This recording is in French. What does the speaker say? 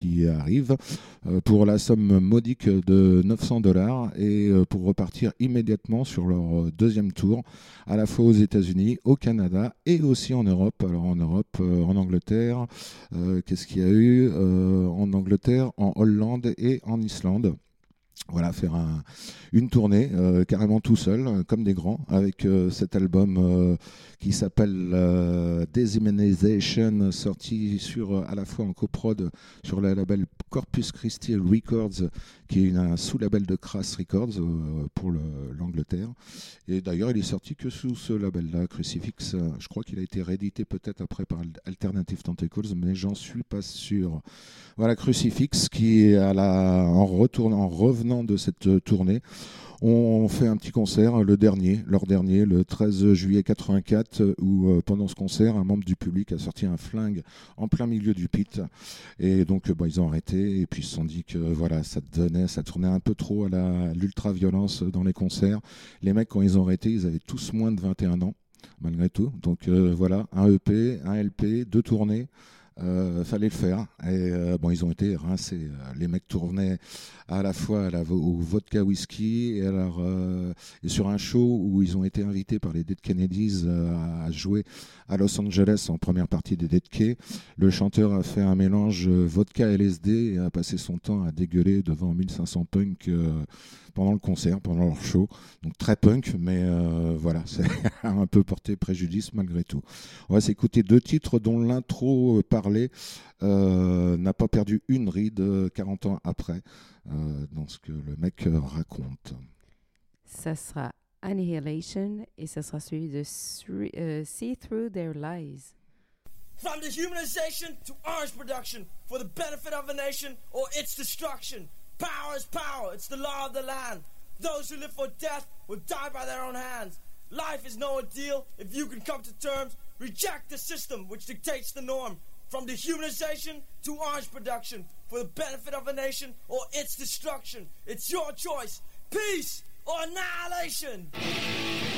qui arrivent pour la somme modique de $900 et pour repartir immédiatement sur leur deuxième tour, à la fois aux États-Unis, au Canada et aussi en Europe. Alors en Europe, en Angleterre, qu'est-ce qu'il y a eu en Angleterre, en Hollande et en Islande. Voilà, faire une tournée carrément tout seul, comme des grands, avec cet album qui s'appelle Demonization, sorti à la fois en coprod sur le label Corpus Christi Records, qui est un sous-label de Crass Records pour l'Angleterre. Et d'ailleurs, il est sorti que sous ce label-là, Crucifix. Je crois qu'il a été réédité peut-être après par Alternative Tentacles, mais j'en suis pas sûr. Voilà, Crucifix qui, en revenant de cette tournée, on fait un petit concert, leur dernier, le 13 juillet 84, où pendant ce concert, un membre du public a sorti un flingue en plein milieu du pit. Et donc, ils ont arrêté et puis ils se sont dit que voilà, ça tournait un peu trop à l'ultra-violence dans les concerts. Les mecs, quand ils ont arrêté, ils avaient tous moins de 21 ans, malgré tout. Donc voilà, un EP, un LP, 2 tournées. Fallait le faire et ils ont été rincés. Les mecs tournaient à la fois au vodka whisky et sur un show où ils ont été invités par les Dead Kennedys à jouer à Los Angeles en première partie des Dead Key. Le chanteur a fait un mélange vodka LSD et a passé son temps à dégueuler devant 1500 punks pendant le concert, pendant leur show. Donc très punk, mais voilà, c'est un peu porté préjudice malgré tout. On va s'écouter 2 titres dont l'intro parlé n'a pas perdu une ride 40 ans après dans ce que le mec raconte. Ça sera Annihilation et ça sera suivi de See Through Their Lies. From dehumanization to orange production, for the benefit of a nation or its destruction. Power is power, it's the law of the land. Those who live for death will die by their own hands. Life is no ordeal if you can come to terms. Reject the system which dictates the norm. From dehumanization to orange production, for the benefit of a nation or its destruction. It's your choice, peace or annihilation.